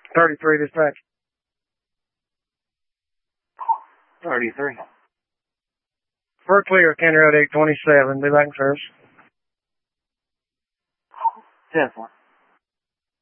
33 dispatch. 33. We're clear, County Road 827. Be back in service. 10-4.